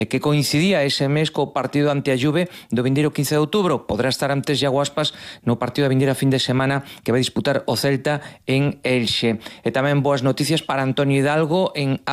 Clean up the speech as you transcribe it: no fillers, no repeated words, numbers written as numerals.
e que coincidía ese mes co partido ante a Juve do vindeiro 15 de outubro. Poderá estar antes Iago Aspas no partido da vindeira fin de semana que vai disputar o Celta en Elxe. E tamén boas noticias para Antonio Hidalgo en